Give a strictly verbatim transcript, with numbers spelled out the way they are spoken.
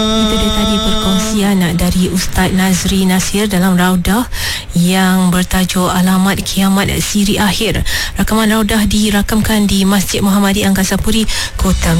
Itu dia tadi perkongsian dari Ustaz Nazri Nasir dalam Raudah yang bertajuk Alamat Kiamat Siri Akhir. Rakaman Raudah dirakamkan di Masjid Muhammadiyah Angkasa Puri, Kota